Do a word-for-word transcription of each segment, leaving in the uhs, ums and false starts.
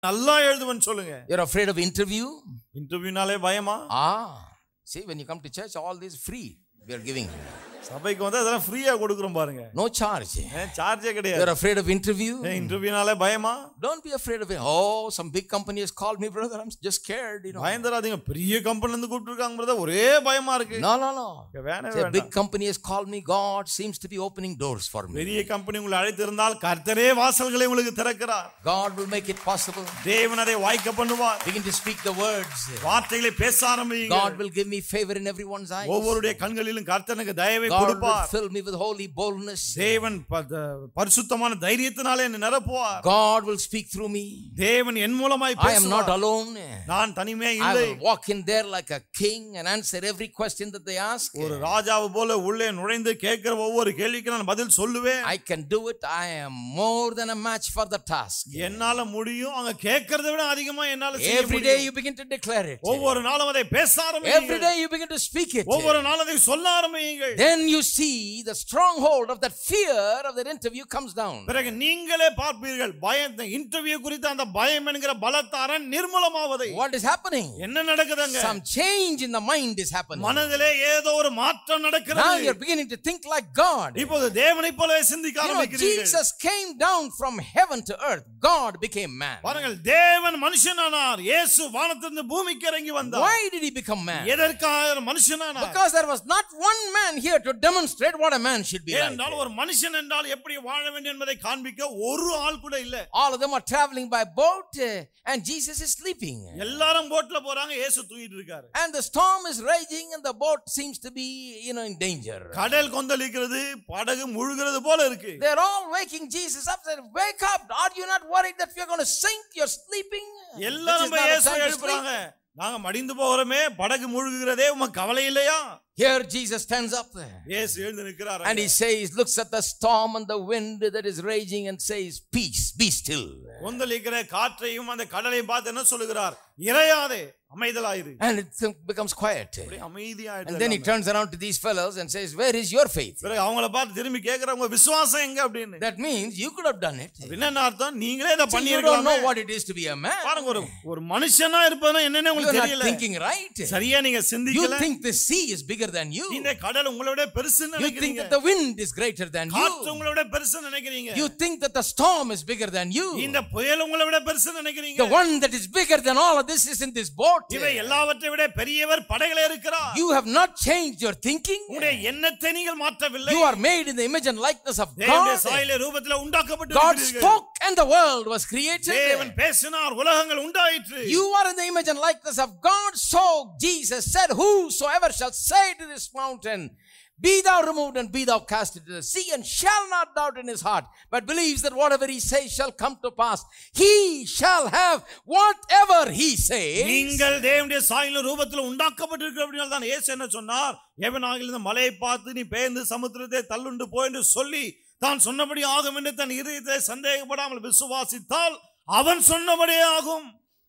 நல்லா எழுதுவேன்னு சொல்லுங்க. You're afraid of interview? இன்டர்வியூனாலே பயமா? Ah, see, when you come to church, all this free we are giving. சபைக்கு வந்து அதெல்லாம் ஃப்ரீயா கொடுக்குறோம் பாருங்க. No charge. சார்ஜே கிடையாது. You're afraid of interview? இன்டர்வியூனாலே பயமா? Don't be afraid of it. Oh, some big company has called me, brother. I'm just scared, you know. பயந்தராதீங்க. பெரிய கம்பெனில இருந்து கூப்பிட்டுருக்காங்க brother. ஒரே பயமா இருக்கு. No, no, no. வேணவே A வேண்டாம். big company has called me. God seems to be opening doors for me. பெரிய கம்பெனி உங்களை அழைத்திருந்தால் கர்த்தரே வாசல்களை உங்களுக்கு திறக்கிறார். God will make it possible. தேவன் அதை வாய்க்க பண்ணுவார். Begin to speak the words. வார்த்தைகளை பேச ஆரம்பிங்க. God will give me favor in everyone's eyes. ஒவ்வொருடைய கண்களிலும் கர்த்தனுக்கு தயவை God will கொடுப்பார். fill me with holy boldness. தேவன் பரிசுத்தமான தைரியத்தினாலே என்னை நிரப்புவார். God will speak through me. தேவன் என் மூலமாய் பேசுவார். I am not alone. நான் தனிமையா I இல்லை. will walk in there like a king and answer every question that they ask. ஒரு ராஜாவு போல உள்ளே நுழைந்து கேட்கிற ஒவ்வொரு கேள்விக்கு நான் பதில் சொல்லுவேன். I can do it. I am more than a match for the task. என்னால முடியும். அங்க கேட்கிறதை விட அதிகமா என்னால செய்ய முடியும். Every day you begin to declare it. ஒவ்வொரு நாளும் அதை பேச ஆரம்பிங்க. Every day you begin to speak it. ஒவ்வொரு நாளும் அதை சொல்ல ஆரம்பிங்க. Then you see the stronghold of that fear of that interview comes down. பிறகு நீங்களே பார்ப்பீர்கள் பயம் இன்டர்வியூ குறித்த அந்த பயம் என்கிற பலத்தாரன் நிர்மூலமாவதை. What is happening? என்ன நடக்குதுங்க? Some change in the mind is happening. மனதிலே ஏதோ ஒரு மாற்றம் நடக்கிறது. Now you are beginning to think like God. இப்போது தேவனைப் போலவே சிந்திக்க ஆரம்பிக்கிறீர்கள். Jesus came down from heaven to earth. God became man. பாருங்கள் தேவன் மனுஷனானார். இயேசு வானத்திலிருந்து பூமிக்கு இறங்கி வந்தார். Why did he become man? எதற்காக மனுஷனானார்? Because there was not one man here to demonstrate what a man should be like. ஏனென்றால் ஒரு மனுஷன் என்றால் எப்படி வாழ வேண்டும் என்பதை காண்பிக்க ஒரு ஆள் கூட இல்ல. All of them are traveling by boat and Jesus is sleeping. எல்லாரும் போட்ல போறாங்க. இயேசு தூங்கிட்டு இருக்காரு. And the storm is raging and the boat seems to be, you know, in danger. கடல் கொந்தளிக்கிறது, படகு முழுகிறது போல இருக்கு. They are all waking Jesus up, saying, "Wake up! Are you not worried that we are going to sink? You're sleeping." எல்லாரும் இயேசுவை எழுப்புறாங்க. நாங்க மடிந்து போறோமே, படகு முழுகுகிறதே, உமக்கு கவலை இல்லையா? Here Jesus stands up there. இயேசு எழுந்து நிற்கிறார். And he says, looks at the storm and the wind that is raging and says, "Peace, be still." கொந்தளிக்கிற காற்றையும் அந்த கடலையும் பார்த்து என்ன சொல்லுகிறார்? இறையாதே, அமைதலாயிரு. And it becomes quiet. அமைதியாயிடு. And then he turns around to these fellows and says, "Where is your faith?" பிறகு அவங்கள பார்த்து திரும்பி கேக்குறாங்க, உங்க விசுவாசம் எங்க அப்படினு. That means you could have done it. என்ன அர்த்தம்? நீங்களே இத பண்ணி You இருக்கலாம். don't know what it is to be a man. பாருங்க, ஒரு ஒரு மனுஷனா இருப்பதுனா என்னன்னு உங்களுக்கு You are தெரியல. not thinking right. சரியா நீங்க சிந்திக்கல. You think the sea is bigger than you. இந்த கடல் உங்களை விட பெருசுன்னு You think நினைக்கிறீங்க. that the wind is greater than you. காற்று உங்களை விட பெருசுன்னு நினைக்கிறீங்க. You think that the storm is bigger than you. இந்த புயல் உங்களை விட பெருசுன்னு நினைக்கிறீங்க. The one that is bigger than all of this is in this boat. இவை எல்லாவற்றை விட பெரியவர் படகிலே இருக்கிறார். You have not changed your thinking. உங்களுடைய எண்ணத்தை நீங்கள் மாற்றவில்லை. You are made in the image and likeness of தேவனுடைய God. சாயலிலே ரூபத்திலே உண்டாக்கப்பட்டு God இருக்கிறீர்கள். spoke and the world was created. தேவன் பேசினார், உலகங்கள் உண்டாயிற்று. You are in the image and likeness of God. So Jesus said, "Whosoever shall say to this mountain, be thou removed and be thou cast into the sea, and shall not doubt in his heart, but believes that whatever he says shall come to pass, he shall have whatever he says." நீங்கள் தேவனுடைய சாயலின் ரூபத்தில் உண்டாக்கப்பட்டிருக்கிற அப்படினால் தான் இயேசு என்ன சொன்னார்? எவனாகிலும் இந்த மலையை பார்த்து நீ பெயர்ந்து சமுத்திரத்தை தள்ளுண்டு போ என்று சொல்லி தான் சொன்னபடி ஆகும் என்று தன் இதயத்தை சந்தேகப்படாமல் விசுவாசித்தால் அவன் சொன்னபடியே ஆகும்.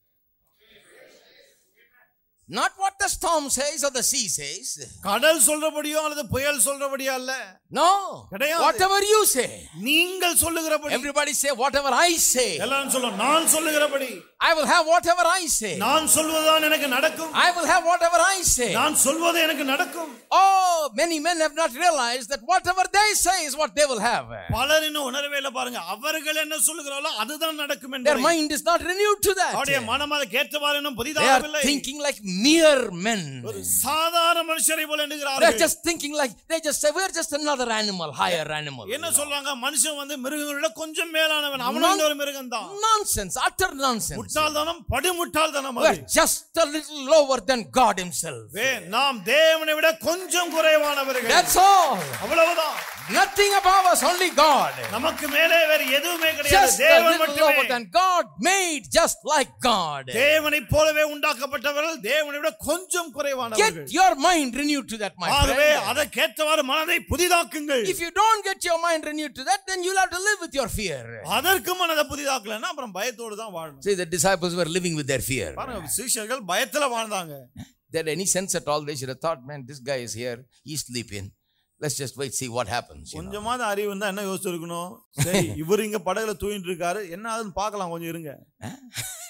Not what the storm says or the sea says. கடல் சொல்றபடியோ அல்லது புயல் சொல்றபடியோ அல்ல. No. கிடையாது. Whatever you say. நீங்கள் சொல்லுகிறபடி. Everybody say whatever I say. எல்லாரும் சொல்லுங்க, நான் சொல்லுகிறபடி. I will have whatever I say. நான் சொல்வதுதான் எனக்கு நடக்கும். I will have whatever I say. நான் சொல்வது எனக்கு நடக்கும். Oh, many men have not realized that whatever they say is what they will have. பலர் இன்னும் உணரவே இல்லை பாருங்க. அவர்கள் என்ன சொல்லுகிறார்களோ அதுதான் நடக்கும் என்று. Their mind is not renewed to that. அவருடைய மனம் அதை கேட்டவாறு இன்னும் They புதிதாகவில்லை. are thinking like mere men. ஒரு சாதாரண மனுஷரை போல They are எண்ணுகிறார்கள். just thinking like they just say we are just another animal, higher animal. என்ன சொல்றாங்க? மனுஷன் வந்து மிருகங்களோட கொஞ்சம் மேலானவன். அவனும் ஒரு மிருகம்தான். Nonsense, utter nonsense. முட்டாள்தனம், படுமுட்டாள்தனம் We அது. are just a little lower than God himself. நாம் தேவனை விட கொஞ்சம் குறைவானவர்கள். That's all. அவ்வளவுதான். Nothing above us, only God. நமக்கு மேலே வேற எதுவுமே கிடையாது. Just a தேவன் little lower மட்டுமே. than God, made just like God. தேவனைப் போலவே உண்டாக்கப்பட்டவர்கள் தேவனை விட கொஞ்சம் குறைவானவர்கள். Get your mind renewed to that, my ஆகவே friend. அதற்கேற்றவாறு மனதை புதிதாக்குங்கள். If you don't get your mind renewed to that, then you'll have to live with your fear. அதற்கு மனதை புதிதாக்கலன்னா அப்புறம் பயத்தோடு தான் வாழணும். See, the disciples were living with their fear. பாருங்க, சீஷர்கள் பயத்துல வாழ்ந்தாங்க. They had any sense at all, they should have thought, man, this guy is here, he's sleeping. let's just wait, see what happens. You know? கொஞ்சமாவது அறிவு இருந்தா என்ன யோசிச்சிருக்கணும், சரி இவர் இங்க படகுல தூங்கிட்டு இருக்காரு, என்ன ஆகுதுன்னு பார்க்கலாம், கொஞ்சம் இருங்க.